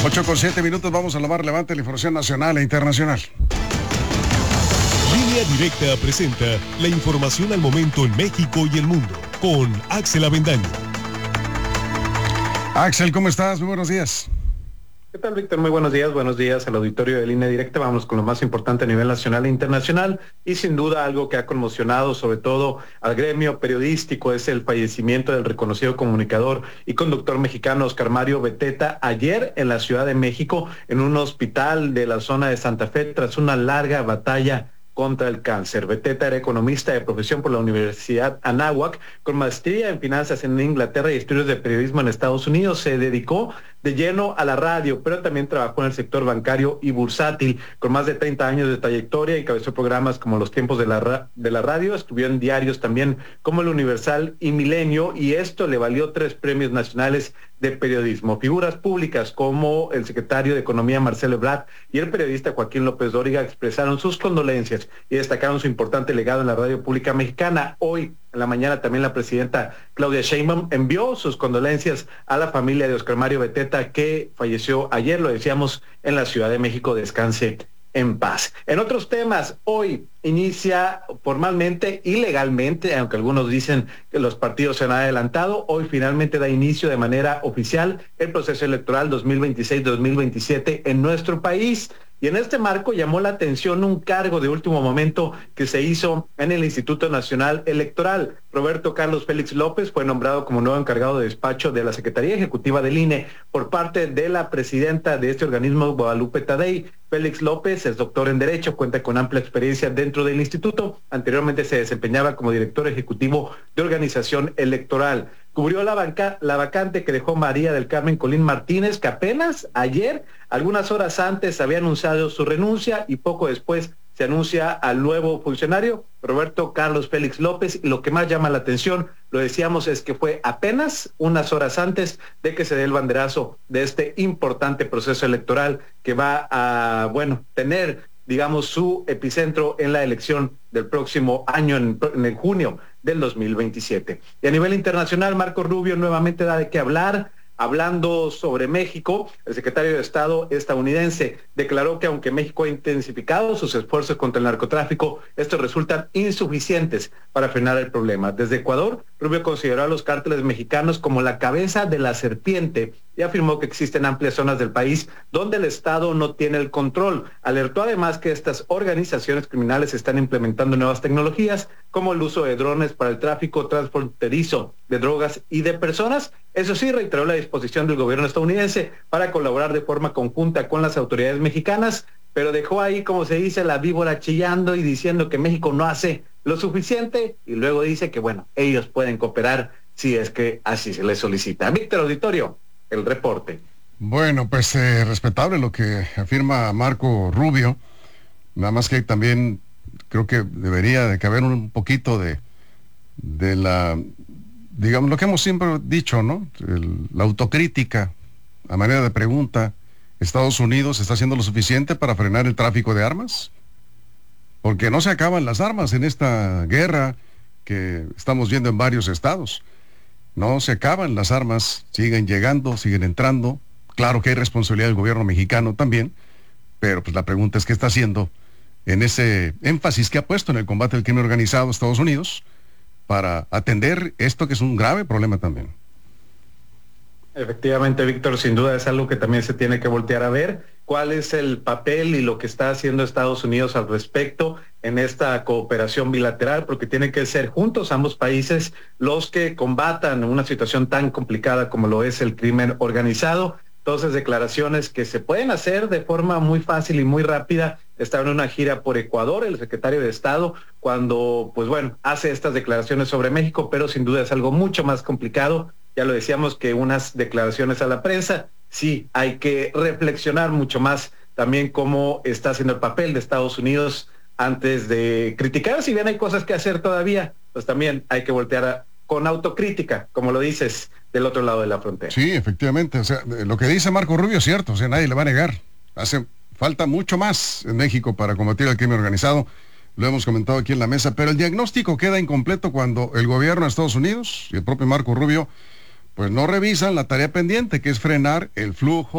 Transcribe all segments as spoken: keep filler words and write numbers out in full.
ocho con siete minutos, vamos a lo más relevante de la información nacional e internacional. Línea Directa presenta la información al momento en México y el mundo, con Axel Avendaño. Axel, ¿cómo estás? Muy buenos días. ¿Qué tal, Víctor? Muy buenos días, buenos días al auditorio de Línea Directa. Vamos con lo más importante a nivel nacional e internacional y sin duda algo que ha conmocionado sobre todo al gremio periodístico es el fallecimiento del reconocido comunicador y conductor mexicano Oscar Mario Beteta ayer en la Ciudad de México en un hospital de la zona de Santa Fe tras una larga batalla contra el cáncer. Beteta era economista de profesión por la Universidad Anáhuac, con maestría en finanzas en Inglaterra y estudios de periodismo en Estados Unidos. Se dedicó de lleno a la radio, pero también trabajó en el sector bancario y bursátil. Con más de treinta años de trayectoria, encabezó programas como Los Tiempos de la, ra de la Radio, escribió en diarios también como El Universal y Milenio, y esto le valió tres premios nacionales de periodismo. Figuras públicas como el secretario de Economía Marcelo Ebrard y el periodista Joaquín López Dóriga expresaron sus condolencias y destacaron su importante legado en la radio pública mexicana. Hoy en la mañana también la presidenta Claudia Sheinbaum envió sus condolencias a la familia de Oscar Mario Beteta, que falleció ayer, lo decíamos, en la Ciudad de México. Descanse en paz. En otros temas, hoy inicia formalmente y legalmente, aunque algunos dicen que los partidos se han adelantado, hoy finalmente da inicio de manera oficial el proceso electoral dos mil veintiséis dos mil veintisiete en nuestro país. Y en este marco llamó la atención un cargo de último momento que se hizo en el Instituto Nacional Electoral. Roberto Carlos Félix López fue nombrado como nuevo encargado de despacho de la Secretaría Ejecutiva del I N E por parte de la presidenta de este organismo, Guadalupe Tadei. Félix López es doctor en Derecho, cuenta con amplia experiencia dentro del instituto. Anteriormente se desempeñaba como director ejecutivo de organización electoral. Cubrió la, banca, la vacante que dejó María del Carmen Colín Martínez, que apenas ayer, algunas horas antes, había anunciado su renuncia y poco después se anuncia al nuevo funcionario, Roberto Carlos Félix López. Y lo que más llama la atención, lo decíamos, es que fue apenas unas horas antes de que se dé el banderazo de este importante proceso electoral que va a, bueno, tener, digamos, su epicentro en la elección del próximo año, en, en el junio del dos mil veintisiete. Y a nivel internacional, Marco Rubio nuevamente da de qué hablar. Hablando sobre México, el secretario de Estado estadounidense declaró que aunque México ha intensificado sus esfuerzos contra el narcotráfico, estos resultan insuficientes para frenar el problema. Desde Ecuador, Rubio consideró a los cárteles mexicanos como la cabeza de la serpiente y afirmó que existen amplias zonas del país donde el Estado no tiene el control. Alertó además que estas organizaciones criminales están implementando nuevas tecnologías como el uso de drones para el tráfico transfronterizo de drogas y de personas. Eso sí, reiteró la disposición del gobierno estadounidense para colaborar de forma conjunta con las autoridades mexicanas, pero dejó ahí, como se dice, la víbora chillando y diciendo que México no hace lo suficiente, y luego dice que, bueno, ellos pueden cooperar si es que así se les solicita. Víctor Auditorio, el reporte. Bueno, pues eh, respetable lo que afirma Marco Rubio, nada más que también creo que debería de caber un poquito de, de la, digamos, lo que hemos siempre dicho, ¿no? El, la autocrítica, a manera de pregunta. ¿Estados Unidos está haciendo lo suficiente para frenar el tráfico de armas? Porque no se acaban las armas en esta guerra que estamos viendo en varios estados. No se acaban las armas, siguen llegando, siguen entrando. Claro que hay responsabilidad del gobierno mexicano también, pero pues la pregunta es qué está haciendo en ese énfasis que ha puesto en el combate al crimen organizado Estados Unidos para atender esto que es un grave problema también. Efectivamente, Víctor, sin duda es algo que también se tiene que voltear a ver. ¿Cuál es el papel y lo que está haciendo Estados Unidos al respecto en esta cooperación bilateral? Porque tiene que ser juntos ambos países los que combatan una situación tan complicada como lo es el crimen organizado. Entonces, declaraciones que se pueden hacer de forma muy fácil y muy rápida. Estaba en una gira por Ecuador el secretario de Estado cuando, pues bueno, hace estas declaraciones sobre México, pero sin duda es algo mucho más complicado. Ya lo decíamos, que unas declaraciones a la prensa. Sí, hay que reflexionar mucho más también cómo está haciendo el papel de Estados Unidos antes de criticar. Si bien hay cosas que hacer todavía, pues también hay que voltear a, con autocrítica, como lo dices, del otro lado de la frontera. Sí, efectivamente. O sea, lo que dice Marco Rubio es cierto, o sea, nadie le va a negar. Hace falta mucho más en México para combatir el crimen organizado. Lo hemos comentado aquí en la mesa, pero el diagnóstico queda incompleto cuando el gobierno de Estados Unidos y el propio Marco Rubio pues no revisan la tarea pendiente, que es frenar el flujo de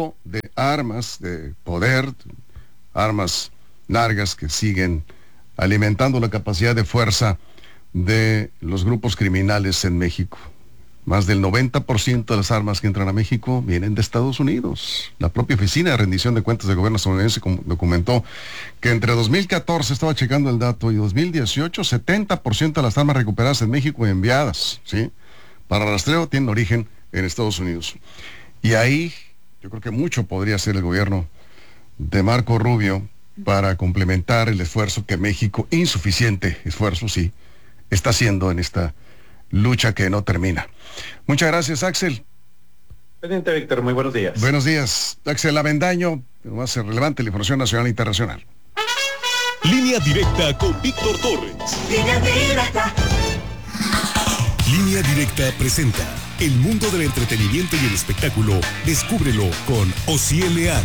armas de poder, armas largas que siguen alimentando la capacidad de fuerza de los grupos criminales en México. Más del noventa por ciento de las armas que entran a México vienen de Estados Unidos. La propia Oficina de Rendición de Cuentas del Gobierno estadounidense documentó que entre dos mil catorce, estaba checando el dato, y dos mil dieciocho, setenta por ciento de las armas recuperadas en México y enviadas, ¿sí?, para rastreo tienen origen en Estados Unidos. Y ahí yo creo que mucho podría hacer el gobierno de Marco Rubio para complementar el esfuerzo que México, insuficiente esfuerzo, sí, está haciendo en esta lucha que no termina. Muchas gracias, Axel. Presidente Víctor, muy buenos días. Buenos días, Axel Avendaño, más relevante la información nacional e internacional. Línea directa con Víctor Torres. Línea directa. Línea Directa presenta el mundo del entretenimiento y el espectáculo. Descúbrelo con Osiel Leal.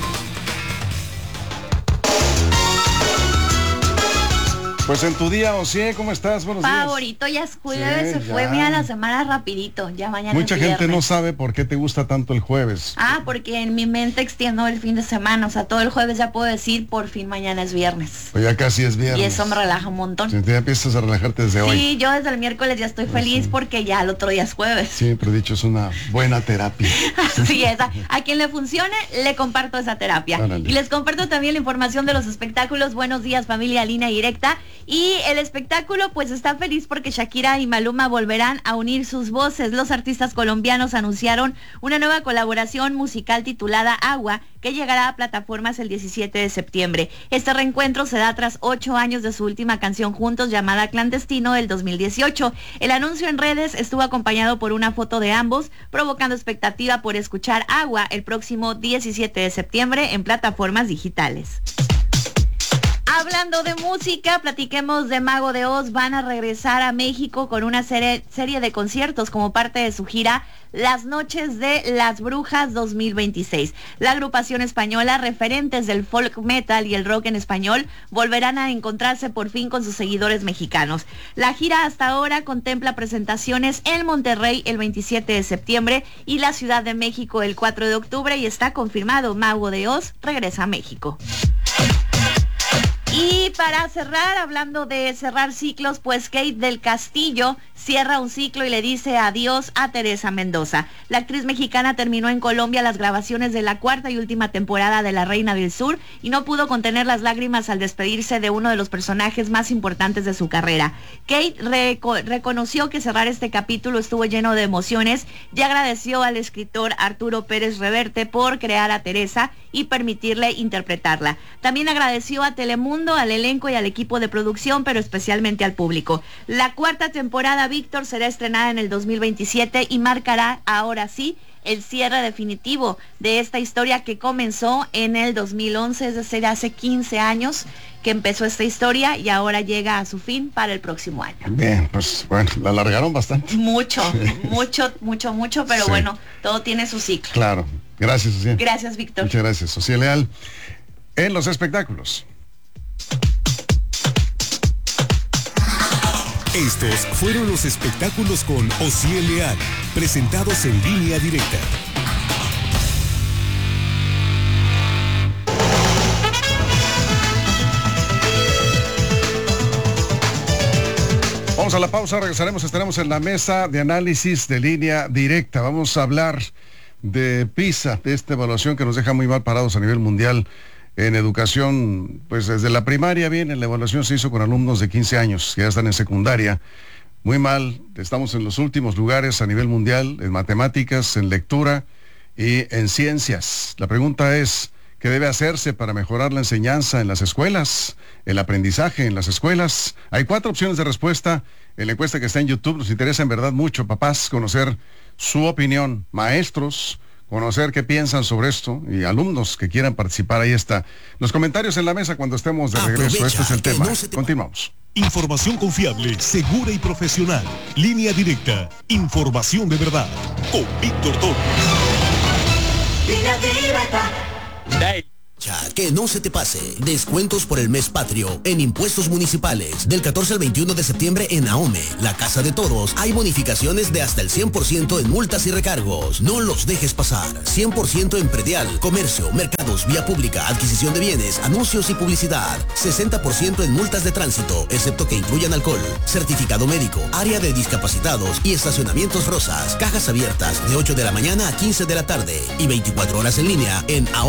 Pues en tu día, Osiel, ¿cómo estás? Buenos Favorito, días. ya es jueves, Sí, se ya. fue, mira, la semana rapidito, ya mañana Mucha es gente viernes. no sabe por qué te gusta tanto el jueves. Ah, porque en mi mente extiendo el fin de semana, o sea, todo el jueves ya puedo decir, por fin mañana es viernes. Pues ya casi es viernes. Y eso me relaja un montón. Sí, ya empiezas a relajarte desde hoy. Sí, yo desde el miércoles ya estoy feliz sí. porque ya el otro día es jueves. Siempre he dicho, es una buena terapia. Así es, a, a quien le funcione, le comparto esa terapia. Árale. Y les comparto también la información de los espectáculos. Buenos días, familia, Línea Directa. Y el espectáculo pues está feliz porque Shakira y Maluma volverán a unir sus voces. Los artistas colombianos anunciaron una nueva colaboración musical titulada Agua, que llegará a plataformas el diecisiete de septiembre. Este reencuentro se da tras ocho años de su última canción juntos, llamada Clandestino, del dos mil dieciocho. El anuncio en redes estuvo acompañado por una foto de ambos, provocando expectativa por escuchar Agua el próximo diecisiete de septiembre en plataformas digitales. Hablando de música, platiquemos de Mago de Oz. Van a regresar a México con una serie, serie de conciertos como parte de su gira Las Noches de las Brujas dos mil veintiséis. La agrupación española, referentes del folk metal y el rock en español, volverán a encontrarse por fin con sus seguidores mexicanos. La gira hasta ahora contempla presentaciones en Monterrey el veintisiete de septiembre y la Ciudad de México el cuatro de octubre, y está confirmado, Mago de Oz regresa a México. Y para cerrar, hablando de cerrar ciclos, pues Kate del Castillo cierra un ciclo y le dice adiós a Teresa Mendoza. La actriz mexicana terminó en Colombia las grabaciones de la cuarta y última temporada de La Reina del Sur y no pudo contener las lágrimas al despedirse de uno de los personajes más importantes de su carrera. Kate reco- reconoció que cerrar este capítulo estuvo lleno de emociones y agradeció al escritor Arturo Pérez Reverte por crear a Teresa y permitirle interpretarla. También agradeció a Telemundo, al elenco y al equipo de producción, pero especialmente al público. La cuarta temporada, Víctor, será estrenada en el dos mil veintisiete y marcará, ahora sí, el cierre definitivo de esta historia que comenzó en el dos mil once, es decir, hace quince años que empezó esta historia y ahora llega a su fin para el próximo año. Bien, pues bueno, la alargaron bastante. Mucho, mucho, mucho, mucho, pero Sí. bueno, todo tiene su ciclo. Claro. Gracias, Osiel. Gracias, Víctor. Muchas gracias, Osiel Leal. En los espectáculos. Estos fueron los espectáculos con Osiel Leal, presentados en Línea Directa. Vamos a la pausa, regresaremos, estaremos en la mesa de análisis de Línea Directa. Vamos a hablar de PISA, de esta evaluación que nos deja muy mal parados a nivel mundial en educación. Pues desde la primaria viene, la evaluación se hizo con alumnos de quince años, que ya están en secundaria. Muy mal, estamos en los últimos lugares a nivel mundial, en matemáticas, en lectura y en ciencias. La pregunta es, ¿qué debe hacerse para mejorar la enseñanza en las escuelas, el aprendizaje en las escuelas? Hay cuatro opciones de respuesta en la encuesta que está en YouTube. Nos interesa en verdad mucho, papás, conocer su opinión, maestros, conocer qué piensan sobre esto, y alumnos que quieran participar. Ahí está. Los comentarios en la mesa cuando estemos de regreso. Aprovecha, Este es el que tema. no se te- Continuamos. Información confiable, segura y profesional. Línea Directa. Información de verdad. Con Víctor Torres. Línea directa. Aprovecha, que no se te pase. Descuentos por el mes patrio en impuestos municipales. Del catorce al veintiuno de septiembre en AOME, la Casa de Toros, hay bonificaciones de hasta el cien por ciento en multas y recargos. No los dejes pasar. cien por ciento en predial, comercio, mercados, vía pública, adquisición de bienes, anuncios y publicidad. sesenta por ciento en multas de tránsito, excepto que incluyan alcohol. Certificado médico, área de discapacitados y estacionamientos rosas. Cajas abiertas de ocho de la mañana a quince de la tarde y veinticuatro horas en línea en AOME.